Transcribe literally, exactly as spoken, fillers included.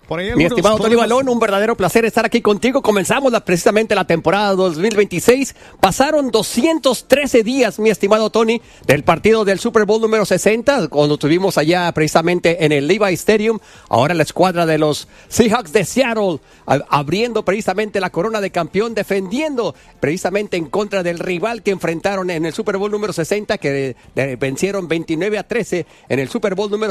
Mi estimado Tony Balón, un verdadero placer estar aquí contigo. Comenzamos la, precisamente la temporada dos mil veintiséis. Pasaron doscientos trece días, mi estimado Tony, del partido del Super Bowl número sesenta, cuando estuvimos allá precisamente en el Levi Stadium. Ahora la escuadra de los Seahawks de Seattle, a, abriendo precisamente la corona de campeón, defendiendo precisamente en contra del rival que enfrentaron en el Super Bowl número sesenta, que de, de, vencieron veintinueve a trece en el Super Bowl número